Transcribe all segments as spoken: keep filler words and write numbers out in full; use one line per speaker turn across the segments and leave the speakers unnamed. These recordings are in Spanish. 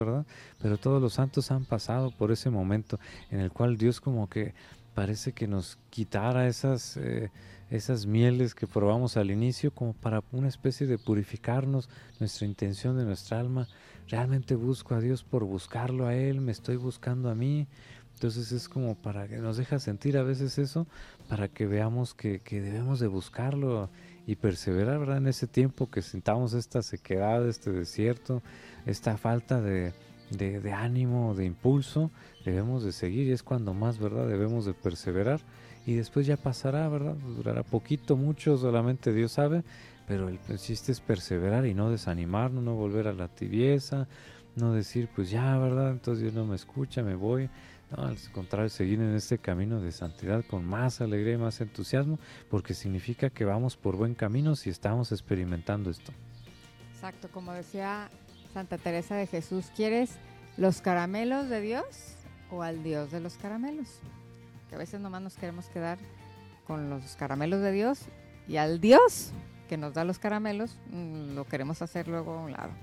¿verdad? Pero todos los santos han pasado por ese momento en el cual Dios como que parece que nos quitara esas, eh, esas mieles que probamos al inicio como para una especie de purificarnos nuestra intención de nuestra alma. Realmente busco a Dios por buscarlo a Él, me estoy buscando a mí. Entonces es como para que nos deja sentir a veces eso, para que veamos que, que debemos de buscarlo y perseverar, ¿verdad? En ese tiempo que sintamos esta sequedad, este desierto, esta falta de, de, de ánimo, de impulso, debemos de seguir y es cuando más, ¿verdad? Debemos de perseverar y después ya pasará, ¿verdad? Durará poquito, mucho, solamente Dios sabe, pero el, el chiste es perseverar y no desanimarnos, no volver a la tibieza, no decir, pues ya, ¿verdad? Entonces Dios no me escucha, me voy. No, al contrario, seguir en este camino de santidad con más alegría y más entusiasmo, porque significa que vamos por buen camino si estamos experimentando esto.
Exacto, como decía Santa Teresa de Jesús, ¿quieres los caramelos de Dios o al Dios de los caramelos? Que a veces nomás nos queremos quedar con los caramelos de Dios y al Dios que nos da los caramelos mmm, lo queremos hacer luego a un lado.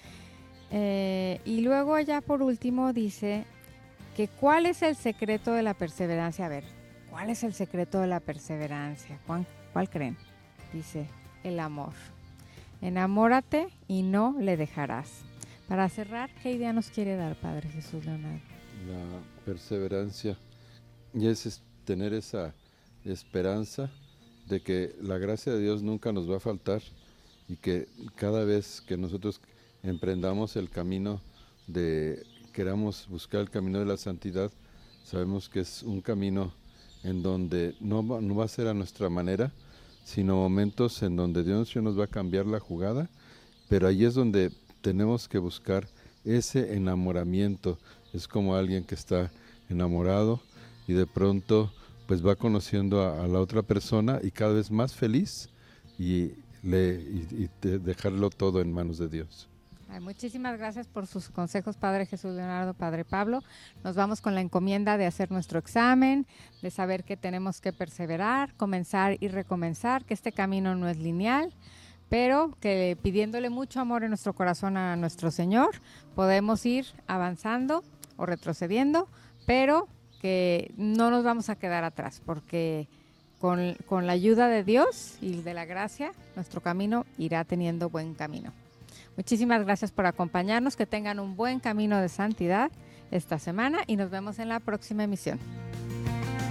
Eh, y luego allá por último dice que ¿cuál es el secreto de la perseverancia? A ver, ¿cuál es el secreto de la perseverancia? ¿Cuál, cuál creen? Dice, el amor. Enamórate y no le dejarás. Para cerrar, ¿qué idea nos quiere dar Padre Jesús Leonardo?
La perseverancia y es, es tener esa esperanza de que la gracia de Dios nunca nos va a faltar y que cada vez que nosotros emprendamos el camino de, queramos buscar el camino de la santidad, sabemos que es un camino en donde no va, no va a ser a nuestra manera, sino momentos en donde Dios nos va a cambiar la jugada, pero ahí es donde tenemos que buscar ese enamoramiento. Es como alguien que está enamorado y de pronto pues va conociendo a, a la otra persona y cada vez más feliz y, le, y, y de dejarlo todo en manos de Dios.
Ay, muchísimas gracias por sus consejos, Padre Jesús Leonardo, Padre Pablo. Nos vamos con la encomienda de hacer nuestro examen, de saber que tenemos que perseverar, comenzar y recomenzar, que este camino no es lineal, pero que pidiéndole mucho amor en nuestro corazón a nuestro Señor, podemos ir avanzando o retrocediendo, pero que no nos vamos a quedar atrás, porque con, con la ayuda de Dios y de la gracia, nuestro camino irá teniendo buen camino. Muchísimas gracias por acompañarnos, que tengan un buen camino de santidad esta semana y nos vemos en la próxima emisión.